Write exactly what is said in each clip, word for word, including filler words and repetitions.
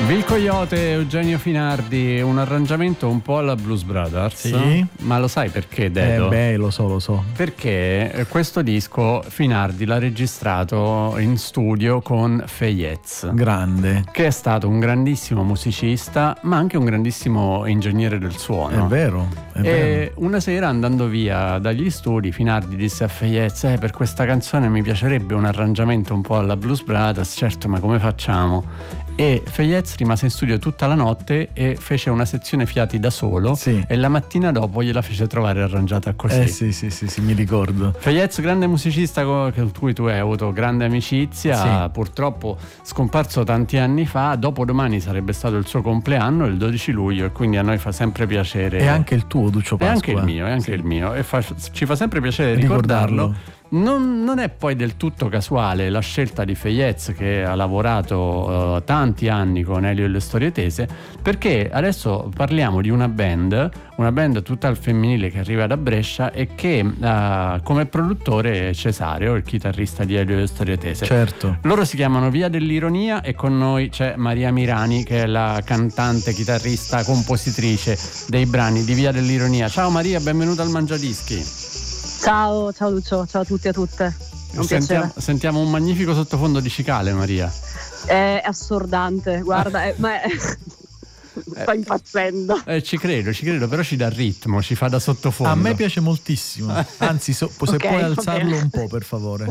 Bill Coyote e Eugenio Finardi, un arrangiamento un po' alla Blues Brothers. Sì. Ma lo sai perché, Dedo? Eh beh, lo so, lo so. Perché questo disco Finardi l'ha registrato in studio con Feyez. Grande. Che è stato un grandissimo musicista, ma anche un grandissimo ingegnere del suono. È vero, è e vero. una sera, andando via dagli studi, Finardi disse a Feyez: eh, per questa canzone mi piacerebbe un arrangiamento un po' alla Blues Brothers. Certo, ma come facciamo? E Feyez rimase in studio tutta la notte e fece una sezione fiati da solo, sì. E la mattina dopo gliela fece trovare arrangiata così. Eh sì, sì, sì, sì, mi ricordo. Feyez, grande musicista con cui tu hai avuto grande amicizia, sì. Purtroppo scomparso tanti anni fa. Dopodomani sarebbe stato il suo compleanno, il dodici luglio, e quindi a noi fa sempre piacere. E anche il tuo, Duccio Pasqua. E anche il mio, e anche sì. il mio. E fa, ci fa sempre piacere ricordarlo. ricordarlo. Non, non è poi del tutto casuale la scelta di Feyez, che ha lavorato uh, tanti anni con Elio e le Storie Tese, perché adesso parliamo di una band, una band tutta al femminile che arriva da Brescia e che uh, come produttore Cesareo, il chitarrista di Elio e le Storie Tese. Certo. Loro si chiamano Via dell'Ironia e con noi c'è Maria Mirani, che è la cantante, chitarrista, compositrice dei brani di Via dell'Ironia. Ciao Maria, benvenuta al Mangiadischi. Ciao, ciao Lucio, ciao a tutti e a tutte. Un sentiamo, sentiamo un magnifico sottofondo di cicale, Maria. È assordante, guarda, è, ma è... sta impazzendo. Eh, ci credo, ci credo, però ci dà ritmo, ci fa da sottofondo. A me piace moltissimo, anzi so, se okay, puoi alzarlo okay. un po', per favore.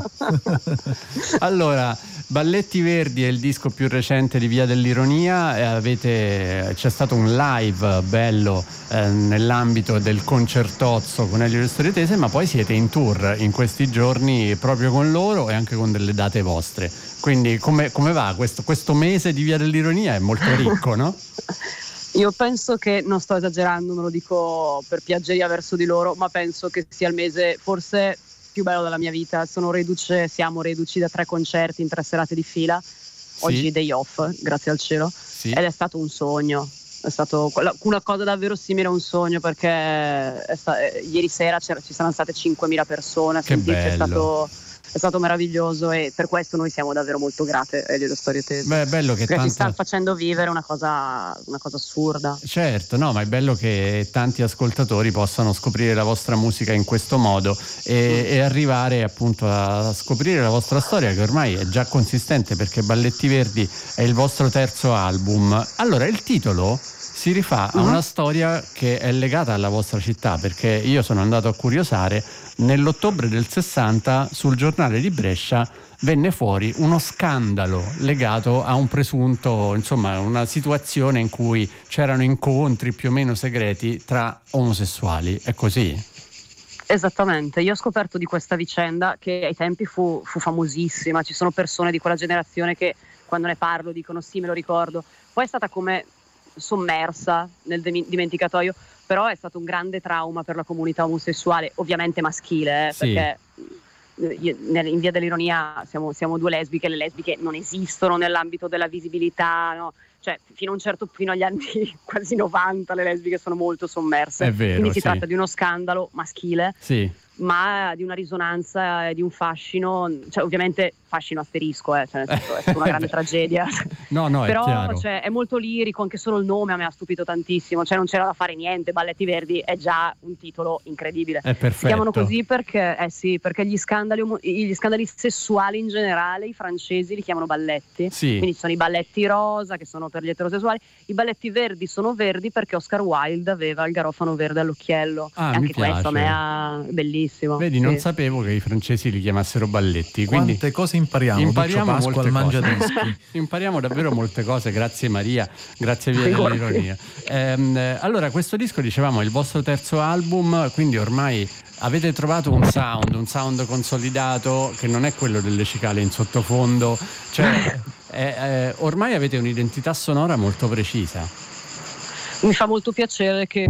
Allora, Balletti Verdi è il disco più recente di Via dell'Ironia, e avete, c'è stato un live bello eh, nell'ambito del concertozzo con Elio e le Storie Tese, ma poi siete in tour in questi giorni proprio con loro e anche con delle date vostre. Quindi come, come va questo, questo mese di Via dell'Ironia? È molto ricco, no? Io penso che, non sto esagerando, non lo dico per piaggeria verso di loro, ma penso che sia il mese forse più bello della mia vita. Sono reduce, siamo reduci da tre concerti in tre serate di fila. Oggi sì. day off, grazie al cielo, sì. Ed è stato un sogno. È stato una cosa davvero simile a un sogno, perché è sta- ieri sera ci saranno state cinquemila persone a sentirci. È stato È stato meraviglioso e per questo noi siamo davvero molto grate a Elio e le Storie Tese. Beh, è bello che perché tanto... ci sta facendo vivere una cosa, una cosa assurda. Certo, no, ma è bello che tanti ascoltatori possano scoprire la vostra musica in questo modo e, mm. e arrivare appunto a scoprire la vostra storia, che ormai è già consistente, perché Balletti Verdi è il vostro terzo album. Allora, il titolo si rifà a una storia che è legata alla vostra città, perché io sono andato a curiosare. Nell'ottobre del sessanta sul giornale di Brescia venne fuori uno scandalo legato a un presunto, insomma, una situazione in cui c'erano incontri più o meno segreti tra omosessuali. È così? Esattamente, io ho scoperto di questa vicenda che ai tempi fu, fu famosissima. Ci sono persone di quella generazione che quando ne parlo dicono sì, me lo ricordo. Poi è stata come sommersa nel dimenticatoio, però è stato un grande trauma per la comunità omosessuale, ovviamente maschile, eh, sì. perché io, in Via dell'Ironia siamo, siamo due lesbiche, le lesbiche non esistono nell'ambito della visibilità, no? Cioè fino a un certo, fino agli anni quasi novanta le lesbiche sono molto sommerse. È vero, quindi si sì. tratta di uno scandalo maschile, sì. ma di una risonanza e di un fascino, cioè ovviamente fascino asterisco, eh, cioè nel senso, è stata una grande tragedia. No, no, però è chiaro. Cioè, è molto lirico, anche solo il nome a me ha stupito tantissimo, cioè non c'era da fare niente. Balletti Verdi è già un titolo incredibile. È perfetto. Si chiamano così perché eh sì, perché gli scandali gli scandali sessuali in generale i francesi li chiamano balletti, sì. Quindi ci sono i balletti rosa che sono per gli eterosessuali, i balletti verdi sono verdi perché Oscar Wilde aveva il garofano verde all'occhiello. Ah, e anche mi piace. questo a me ha bellissimo. Vedi, sì. non sapevo che i francesi li chiamassero balletti. Quindi quante cose impariamo, impariamo Pasqua molte al Mangiadischi. Impariamo davvero molte cose, grazie Maria, grazie Via dell'Ironia. Ehm, allora, questo disco, dicevamo, è il vostro terzo album, quindi ormai avete trovato un sound, un sound consolidato, che non è quello delle cicale in sottofondo, cioè eh, eh, ormai avete un'identità sonora molto precisa. Mi fa molto piacere che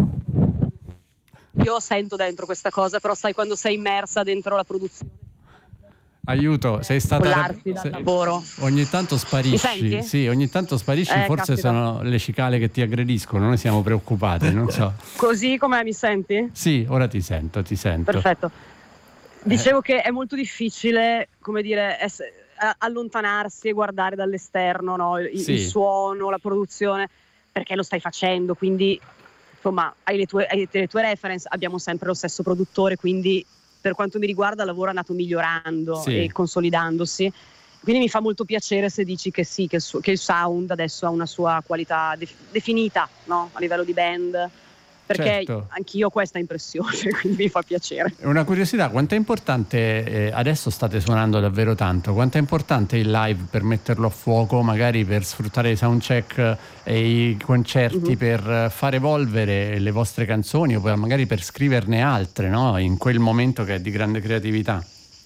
io sento dentro questa cosa, però sai quando sei immersa dentro la produzione. Aiuto, sei stata Collarsi dal sei... lavoro. Ogni tanto sparisci. Sì, ogni tanto sparisci, eh, forse caspita. Sono le cicale che ti aggrediscono, noi siamo preoccupati, non so. Così come mi senti? Sì, ora ti sento, ti sento. Perfetto. Dicevo eh. che è molto difficile, come dire, ess- allontanarsi e guardare dall'esterno, no? il, Sì. il suono, la produzione, perché lo stai facendo, quindi insomma hai le tue, hai le tue reference, abbiamo sempre lo stesso produttore, quindi per quanto mi riguarda il lavoro è andato migliorando Sì. e consolidandosi, quindi mi fa molto piacere se dici che sì, che, su- che il sound adesso ha una sua qualità def- definita, no? A livello di band, perché Certo. anch'io ho questa impressione, quindi mi fa piacere. Una curiosità, quanto è importante, eh, adesso state suonando davvero tanto, quanto è importante il live per metterlo a fuoco, magari per sfruttare i soundcheck e i concerti, Mhm. per far evolvere le vostre canzoni o per- magari per scriverne altre, no? In quel momento che è di grande creatività.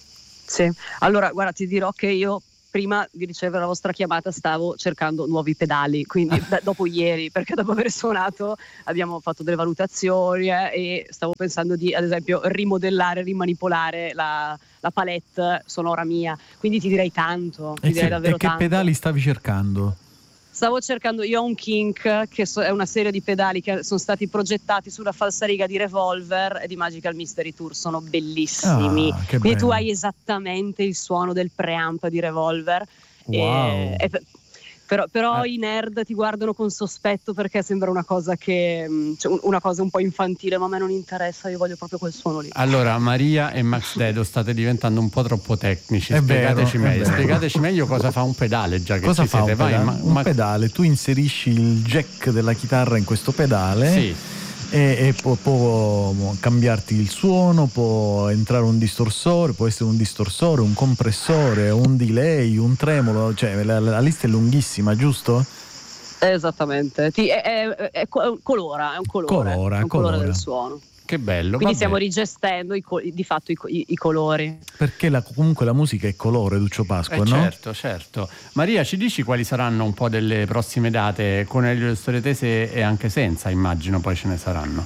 Sì, allora guarda, ti dirò che io prima di ricevere la vostra chiamata stavo cercando nuovi pedali, quindi da- dopo ieri, perché dopo aver suonato abbiamo fatto delle valutazioni eh, e stavo pensando di, ad esempio, rimodellare, rimanipolare la, la palette sonora mia, quindi ti direi tanto, ti E, direi che- davvero e che tanto. pedali stavi cercando? Stavo cercando, io ho un Kink, che so- è una serie di pedali che sono stati progettati sulla falsariga di Revolver e di Magical Mystery Tour, sono bellissimi. Ah, che Quindi tu bello. hai esattamente il suono del preamp di Revolver. Wow. E- e pe- però però Eh. i nerd ti guardano con sospetto perché sembra una cosa che mh, cioè un- una cosa un po' infantile, ma a me non interessa, io voglio proprio quel suono lì. Allora, Maria e Max Dedo state diventando un po' troppo tecnici, È spiegateci vero, è meglio, vero. spiegateci meglio cosa fa un pedale, già che Cosa ci fa un siete. Vai, pedale? Ma- un Ma- pedale, tu inserisci il jack della chitarra in questo pedale Sì. e, e può, può cambiarti il suono, può entrare un distorsore, può essere un distorsore, un compressore, un delay, un tremolo, cioè la, la lista è lunghissima, giusto? Esattamente, Ti- è, è- è co- colora, è un colore, Colora, è un colore colora. del suono. Che bello. Quindi vabbè. stiamo rigestendo i co- di fatto i, co- i- i colori. Perché la- comunque la musica è colore, Duccio Pasqua, Eh no? certo, certo. Maria, ci dici quali saranno un po' delle prossime date con Elio Storie Tese e anche senza, immagino poi ce ne saranno.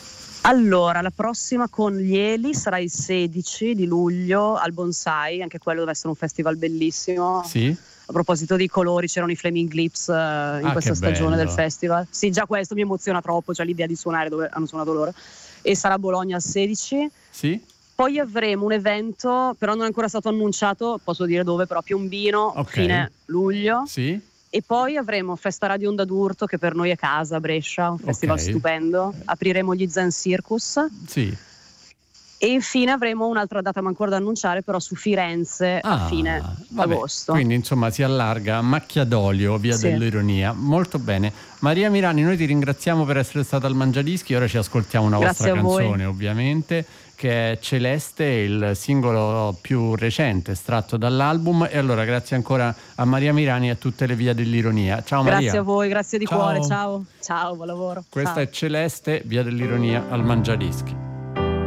Allora, la prossima con gli Eli sarà il sedici di luglio al Bonsai, anche quello deve essere un festival bellissimo. Sì? A proposito dei colori, c'erano i Flaming Lips eh, in Ah, questa che stagione bello. del festival. Sì, già questo mi emoziona troppo, cioè l'idea di suonare dove hanno suonato loro. E sarà a Bologna il sedici. Sì? Poi avremo un evento, però non è ancora stato annunciato, posso dire dove, però Piombino, Ok. fine luglio. Sì? E poi avremo Festa Radio Onda d'Urto, che per noi è casa, a Brescia, un festival Ok. stupendo. Apriremo gli Zen Circus. Sì. E infine avremo un'altra data ma ancora da annunciare, però su Firenze a Ah, fine vabbè. agosto. Quindi insomma si allarga, macchia d'olio, via Sì. dell'ironia. Molto bene. Maria Mirani, noi ti ringraziamo per essere stata al Mangiadischi. Ora ci ascoltiamo una Grazie vostra a voi. canzone, ovviamente, che è Celeste, il singolo più recente estratto dall'album. E allora grazie ancora a Maria Mirani e a tutte le via dell'ironia. Ciao Maria. Grazie a voi, grazie di Ciao. cuore, ciao. Ciao, buon lavoro. Questa Ciao. è Celeste, via dell'ironia al Mangiadischi.